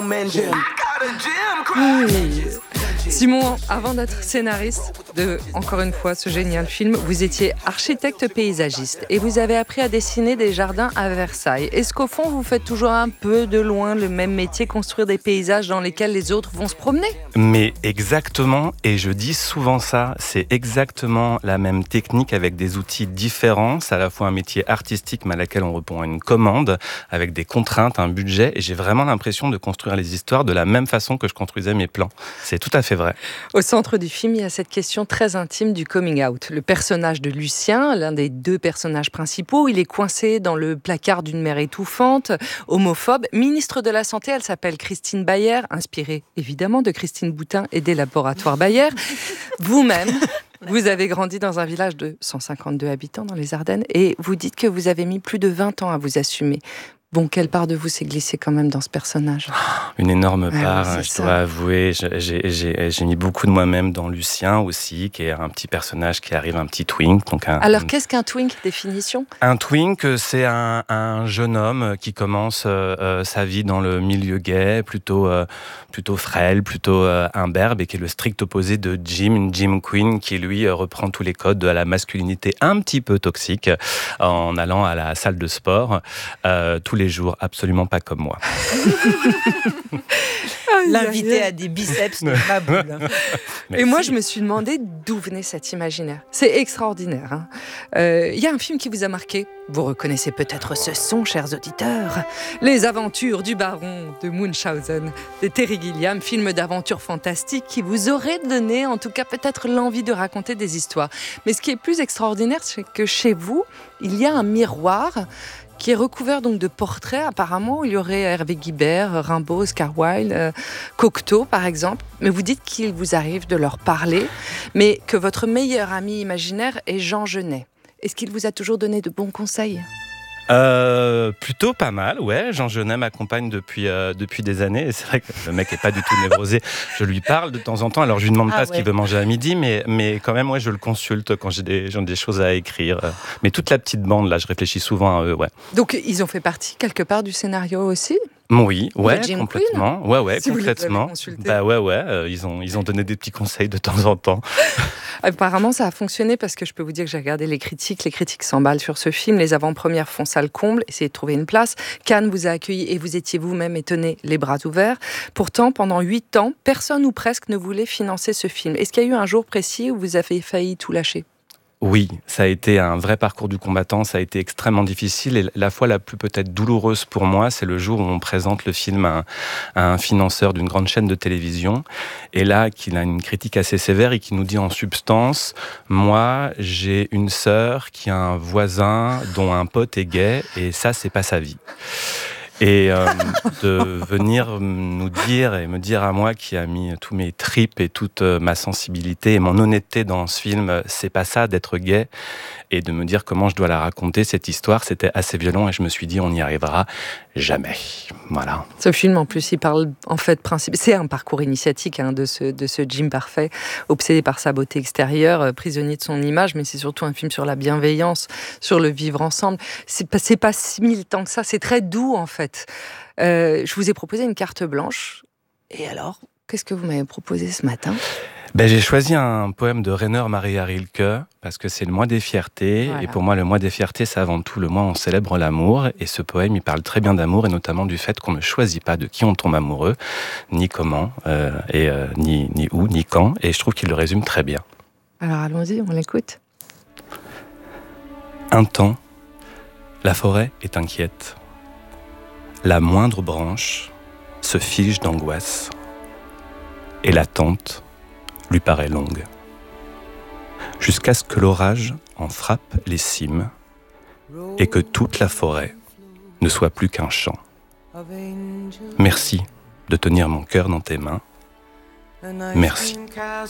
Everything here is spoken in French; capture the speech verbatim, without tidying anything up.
Oui. Simon, avant d'être scénariste de, encore une fois, ce génial film, vous étiez architecte paysagiste et vous avez appris à dessiner des jardins à Versailles. Est-ce qu'au fond, vous faites toujours un peu de loin le même métier, construire des paysages dans lesquels les autres vont se promener ? Mais exactement, et je dis souvent ça, c'est exactement la même technique avec des outils différents. C'est à la fois un métier artistique, mais à laquelle on répond à une commande, avec des contraintes, un budget, et j'ai vraiment l'impression de construire les histoires de la même façon que je construisais mes plans. C'est tout à fait vrai. Au centre du film, il y a cette question très intime du coming out. Le personnage de Lucien, l'un des deux personnages principaux, il est coincé dans le placard d'une mère étouffante, homophobe. Ministre de la Santé, elle s'appelle Christine Bayer, inspirée évidemment de Christine Boutin et des laboratoires Bayer. Vous-même, vous avez grandi dans un village de cent cinquante-deux habitants dans les Ardennes et vous dites que vous avez mis plus de vingt ans à vous assumer. Bon, quelle part de vous s'est glissée quand même dans ce personnage ? Une énorme part, ah oui, je ça. dois avouer. J'ai, j'ai, j'ai mis beaucoup de moi-même dans Lucien aussi, qui est un petit personnage qui arrive, un petit twink. Donc un, Alors, qu'est-ce qu'un twink, définition ? Un twink, c'est un, un jeune homme qui commence euh, sa vie dans le milieu gay, plutôt, euh, plutôt frêle, plutôt euh, imberbe, et qui est le strict opposé de Jim, une Jim Queen, qui lui euh, reprend tous les codes de la masculinité un petit peu toxique, en allant à la salle de sport euh, tous les les jours, absolument pas comme moi. L'invité a des biceps de ma boule. Et moi, je me suis demandé d'où venait cet imaginaire. C'est extraordinaire. Hein. Euh, y a un film qui vous a marqué. Vous reconnaissez peut-être ce son, chers auditeurs. Les aventures du baron de Munchausen, de Terry Gilliam, film d'aventure fantastique qui vous aurait donné, en tout cas, peut-être l'envie de raconter des histoires. Mais ce qui est plus extraordinaire, c'est que chez vous, il y a un miroir qui est recouvert donc de portraits. Apparemment, il y aurait Hervé Guibert, Rimbaud, Oscar Wilde, euh, Cocteau, par exemple. Mais vous dites qu'il vous arrive de leur parler, mais que votre meilleur ami imaginaire est Jean Genet. Est-ce qu'il vous a toujours donné de bons conseils ? Euh, plutôt pas mal, ouais. Jean Genet m'accompagne depuis, euh, depuis des années. Et c'est vrai que le mec est pas du tout névrosé. Je lui parle de temps en temps. Alors, je lui demande Ah pas ouais. ce qu'il veut manger à midi, mais, mais quand même, ouais, je le consulte quand j'ai des, j'ai des choses à écrire. Mais toute la petite bande, là, je réfléchis souvent à eux, ouais. Donc, ils ont fait partie quelque part du scénario aussi ? Oui, ouais, Jim complètement. Ouais, ouais, si complètement. Bah ouais, ouais. Euh, ils ont, ils ont donné des petits conseils de temps en temps. Apparemment, ça a fonctionné parce que je peux vous dire que j'ai regardé les critiques. Les critiques s'emballent sur ce film. Les avant-premières font salle comble. Essayez de trouver une place. Cannes vous a accueilli et vous étiez vous-même étonné, les bras ouverts. Pourtant, pendant huit ans, personne ou presque ne voulait financer ce film. Est-ce qu'il y a eu un jour précis où vous avez failli tout lâcher ? Oui, ça a été un vrai parcours du combattant, ça a été extrêmement difficile et la fois la plus peut-être douloureuse pour moi, c'est le jour où on présente le film à un, à un financeur d'une grande chaîne de télévision et là, qu'il a une critique assez sévère et qui nous dit en substance, moi, j'ai une sœur qui a un voisin dont un pote est gay et ça, c'est pas sa vie. Et euh, de venir nous dire et me dire à moi qui a mis tous mes tripes et toute ma sensibilité et mon honnêteté dans ce film, c'est pas ça d'être gay, et de me dire comment je dois la raconter, cette histoire, c'était assez violent et je me suis dit on n'y arrivera jamais. Voilà. Ce film, en plus, il parle en fait principe. C'est un parcours initiatique hein, de ce de ce Jim parfait, obsédé par sa beauté extérieure, euh, prisonnier de son image, mais c'est surtout un film sur la bienveillance, sur le vivre ensemble. C'est pas c'est pas si militant que ça. C'est très doux en fait. Euh, je vous ai proposé une carte blanche. Et alors, qu'est-ce que vous m'avez proposé ce matin ? Ben, j'ai choisi un poème de Rainer Maria Rilke parce que c'est le mois des fiertés. Voilà. Et pour moi, le mois des fiertés, c'est avant tout le mois où on célèbre l'amour. Et ce poème, il parle très bien d'amour et notamment du fait qu'on ne choisit pas de qui on tombe amoureux, ni comment, euh, et euh, ni, ni où, ni quand. Et je trouve qu'il le résume très bien. Alors allons-y, on l'écoute. Un temps, la forêt est inquiète. La moindre branche se fige d'angoisse. Et l'attente lui paraît longue. Jusqu'à ce que l'orage en frappe les cimes et que toute la forêt ne soit plus qu'un champ. Merci de tenir mon cœur dans tes mains. Merci